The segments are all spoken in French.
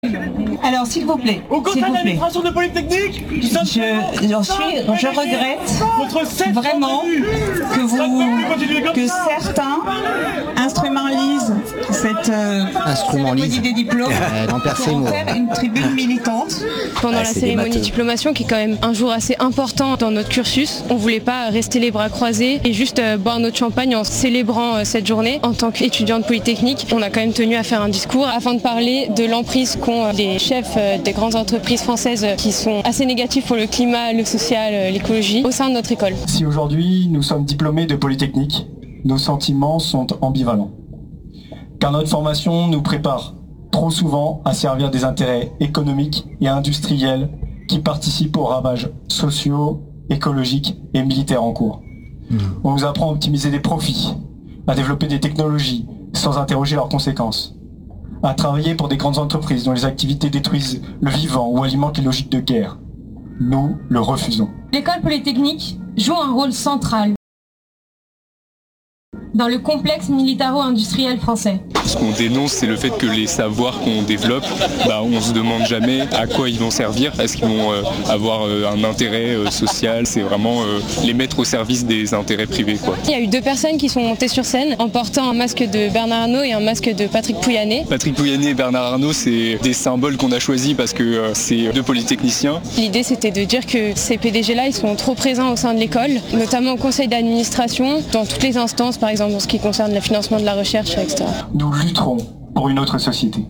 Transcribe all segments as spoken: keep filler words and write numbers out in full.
Alors, s'il vous plaît, Au conseil s'il vous plaît. d'administration de Polytechnique, Je, j'en suis, je regrette vraiment que vous, que certains instrumentalisent cette euh, cérémonie des diplômes pour en faire une tribune militante. Pendant ah, la cérémonie diplomation, qui est quand même un jour assez important dans notre cursus, on voulait pas rester les bras croisés et juste euh, boire notre champagne en célébrant euh, cette journée. En tant qu'étudiante polytechnique, on a quand même tenu à faire un discours afin de parler de l'emprise qu'ont euh, les chefs euh, des grandes entreprises françaises euh, qui sont assez négatifs pour le climat, le social, euh, l'écologie au sein de notre école. Si aujourd'hui nous sommes diplômés de Polytechnique, nos sentiments sont ambivalents. Car notre formation nous prépare trop souvent à servir des intérêts économiques et industriels qui participent aux ravages sociaux, écologiques et militaires en cours. Mmh. On nous apprend à optimiser des profits, à développer des technologies sans interroger leurs conséquences, à travailler pour des grandes entreprises dont les activités détruisent le vivant ou alimentent les logiques de guerre. Nous le refusons. L'école polytechnique joue un rôle central dans le complexe militaro-industriel français. Ce qu'on dénonce, c'est le fait que les savoirs qu'on développe, bah, on se demande jamais à quoi ils vont servir. Est-ce qu'ils vont euh, avoir euh, un intérêt euh, social? C'est vraiment euh, les mettre au service des intérêts privés, quoi. Il y a eu deux personnes qui sont montées sur scène en portant un masque de Bernard Arnault et un masque de Patrick Pouyanné. Patrick Pouyanné et Bernard Arnault, c'est des symboles qu'on a choisis parce que euh, c'est deux polytechniciens. L'idée, c'était de dire que ces P D G-là, ils sont trop présents au sein de l'école, notamment au conseil d'administration, dans toutes les instances, par exemple, en ce qui concerne le financement de la recherche, et cetera. Nous lutterons pour une autre société.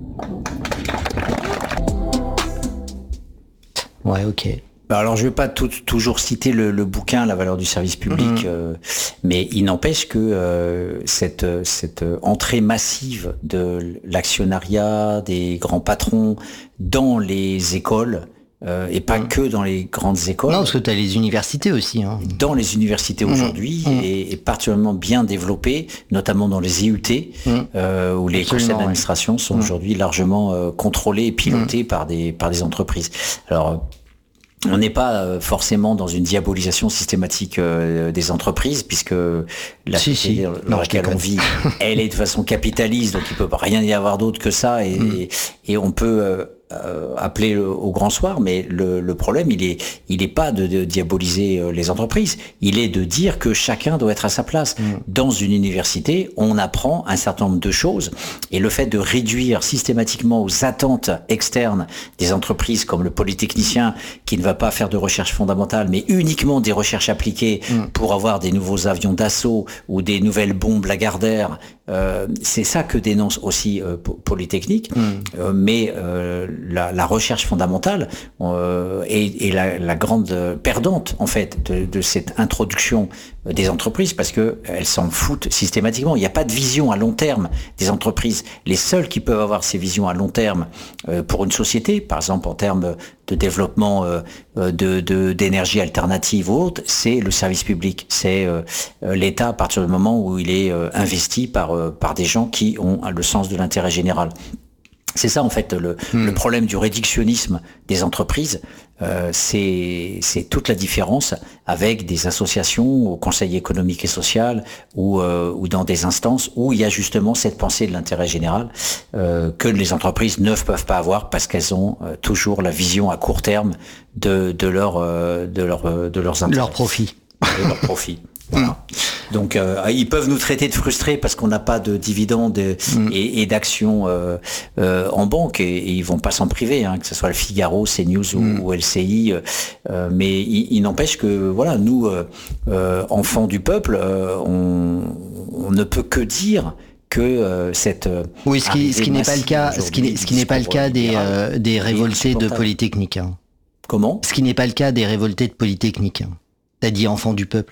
Ouais, ok. Alors je ne vais pas tout, toujours citer le, le bouquin La valeur du service public, mmh. euh, mais il n'empêche que euh, cette, cette entrée massive de l'actionnariat, des grands patrons dans les écoles, Euh, et pas mmh. que dans les grandes écoles. Non, parce que tu as les universités aussi. Hein. Dans les universités mmh. aujourd'hui, mmh. Et, et particulièrement bien développées, notamment dans les I U T, mmh. euh, où les conseils d'administration ouais. sont mmh. aujourd'hui largement euh, contrôlés et pilotés mmh. par des par des entreprises. Alors, on n'est pas euh, forcément dans une diabolisation systématique euh, des entreprises, puisque la si, société si. dans laquelle on vit, elle est de façon capitaliste, donc il peut rien y avoir d'autre que ça, et, mmh. et, et on peut euh, Euh, appeler au grand soir, mais le, le problème, il est, il est pas de, de diaboliser euh, les entreprises. Il est de dire que chacun doit être à sa place. Mmh. Dans une université, on apprend un certain nombre de choses, et le fait de réduire systématiquement aux attentes externes des entreprises comme le polytechnicien qui ne va pas faire de recherche fondamentale, mais uniquement des recherches appliquées mmh. pour avoir des nouveaux avions d'assaut ou des nouvelles bombes Lagardère. Euh, c'est ça que dénonce aussi euh, Polytechnique, mmh. euh, mais euh, la, la recherche fondamentale euh, est, est la, la grande perdante en fait de, de cette introduction des entreprises, parce que elles s'en foutent systématiquement. Il n'y a pas de vision à long terme des entreprises. Les seuls qui peuvent avoir ces visions à long terme euh, pour une société, par exemple en termes de développement euh, de, de, d'énergie alternative ou autre, c'est le service public, c'est euh, l'État à partir du moment où il est euh, investi par, euh, par des gens qui ont le sens de l'intérêt général. C'est ça en fait le, mmh. le problème du réductionnisme des entreprises, euh, c'est, c'est toute la différence avec des associations au Conseil économique et social ou, euh, ou dans des instances où il y a justement cette pensée de l'intérêt général euh, que les entreprises ne peuvent pas avoir parce qu'elles ont euh, toujours la vision à court terme de, de, leur, euh, de, leur, euh, de leurs intérêts. Leur profit. De leur profit. Voilà. Donc euh, ils peuvent nous traiter de frustrés parce qu'on n'a pas de dividendes mmh. et, et d'actions euh, euh, en banque, et, et ils vont pas s'en priver, hein, que ce soit le Figaro, CNews mmh. ou, ou L C I, euh, mais il, il n'empêche que voilà, nous euh, euh, enfants du peuple, euh, on, on ne peut que dire que euh, cette euh, oui, ce qui, ce qui n'est pas le cas, ce qui n'est, ce qui n'est pas le cas des euh, des révoltés de Polytechnique. Hein. Comment ? Ce qui n'est pas le cas des révoltés de Polytechnique. Hein. T'as dit enfants du peuple.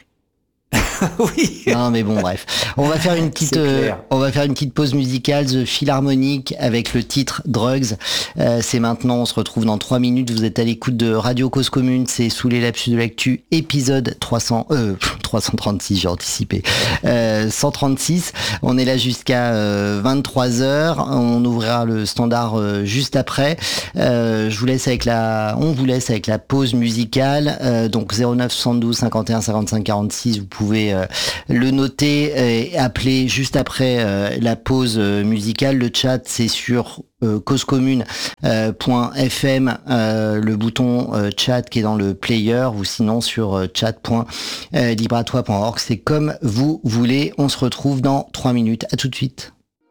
Oui. Non mais bon bref, on va faire une petite, euh, on va faire une petite pause musicale, The Philharmonic avec le titre Drugs. Euh, c'est maintenant, on se retrouve dans trois minutes. Vous êtes à l'écoute de Radio Cause Commune, c'est Sous les lapsus de l'actu, épisode trois cents, euh, trois cent trente-six, j'ai anticipé, euh, cent trente-six. On est là jusqu'à euh, vingt-trois heures. On ouvrira le standard euh, juste après. Euh, je vous laisse avec la, on vous laisse avec la pause musicale. Euh, donc zéro neuf soixante-douze cinquante et un cinquante-cinq quarante-six. Vous pouvez euh, le noter et appeler juste après euh, la pause euh, musicale. Le chat, c'est sur euh, causecommune point f m, euh, le bouton euh, chat qui est dans le player, ou sinon sur euh, chat point libratoi point org. C'est comme vous voulez. On se retrouve dans trois minutes. À tout de suite.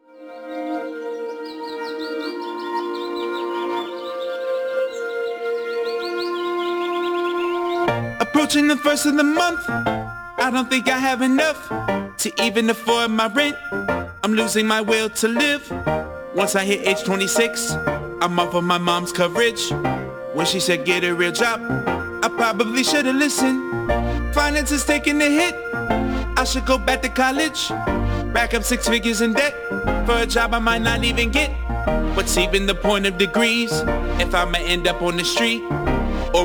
Approaching the first of the month, I don't think I have enough to even afford my rent. I'm losing my will to live. Once I hit age twenty-six, I'm off of my mom's coverage. When she said get a real job, I probably should have listened. Finance is taking a hit, I should go back to college. Rack up six figures in debt for a job I might not even get. What's even the point of degrees if I'ma end up on the street?